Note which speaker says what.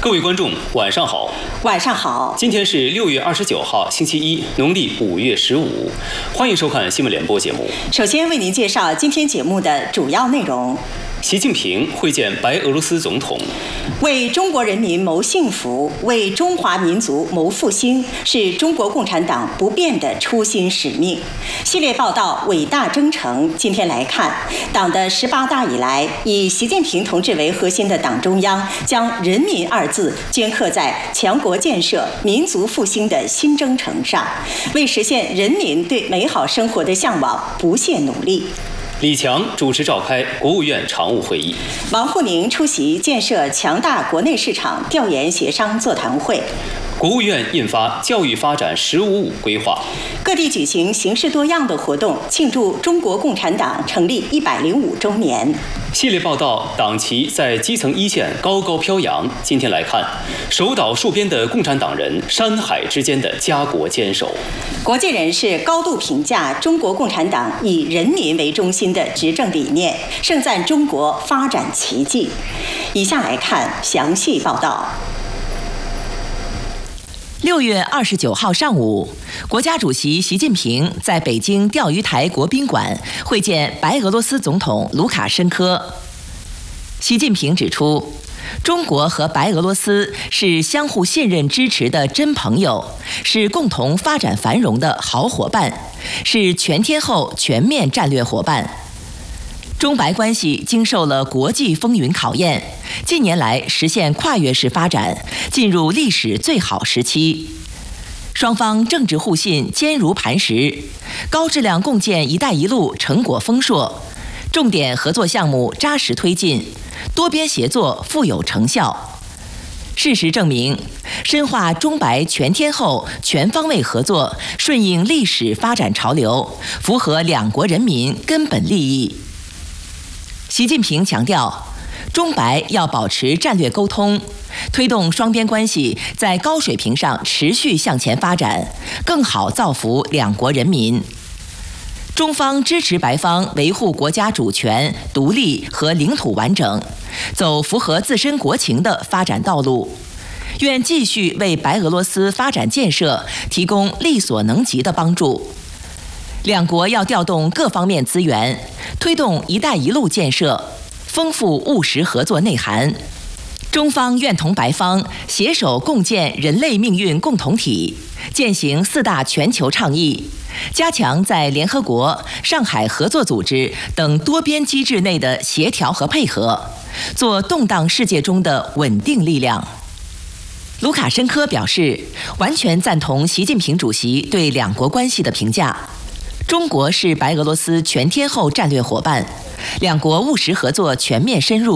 Speaker 1: 各位观众，晚上好。
Speaker 2: 晚上好。
Speaker 1: 今天是6月29号，星期一，农历5月15。欢迎收看新闻联播节目。
Speaker 2: 首先为您介绍今天节目的主要内容。
Speaker 1: 习近平会见白俄罗斯总统。
Speaker 2: 为中国人民谋幸福，为中华民族谋复兴，是中国共产党不变的初心使命。系列报道《伟大征程》，今天来看，党的18大以来，以习近平同志为核心的党中央，将人民二字镌刻在强国建设、民族复兴的新征程上，为实现人民对美好生活的向往，不懈努力。
Speaker 1: 李强主持召开国务院常务会议，
Speaker 2: 王沪宁出席建设强大国内市场调研协商座谈会。
Speaker 1: 国务院印发教育发展“15+5”规划，
Speaker 2: 各地举行形式多样的活动，庆祝中国共产党成立105周年。
Speaker 1: 系列报道党旗在基层一线高高飘扬。今天来看，守岛戍边的共产党人，山海之间的家国坚守。
Speaker 2: 国际人士高度评价中国共产党以人民为中心的执政理念，盛赞中国发展奇迹。以下来看详细报道。
Speaker 3: 6月29号上午，国家主席习近平在北京钓鱼台国宾馆会见白俄罗斯总统卢卡申科。习近平指出，中国和白俄罗斯是相互信任支持的真朋友，是共同发展繁荣的好伙伴，是全天候全面战略伙伴。中白关系经受了国际风云考验，近年来实现跨越式发展，进入历史最好时期。双方政治互信坚如磐石，高质量共建“一带一路”成果丰硕，重点合作项目扎实推进，多边协作富有成效。事实证明，深化中白全天候、全方位合作，顺应历史发展潮流，符合两国人民根本利益。习近平强调，中白要保持战略沟通，推动双边关系在高水平上持续向前发展，更好造福两国人民。中方支持白方维护国家主权、独立和领土完整，走符合自身国情的发展道路，愿继续为白俄罗斯发展建设提供力所能及的帮助。两国要调动各方面资源，推动“一带一路”建设，丰富务实合作内涵。中方愿同白方携手共建人类命运共同体，践行4大全球倡议，加强在联合国、上海合作组织等多边机制内的协调和配合，做动荡世界中的稳定力量。卢卡申科表示，完全赞同习近平主席对两国关系的评价。中国是白俄罗斯全天候战略伙伴，两国务实合作全面深入，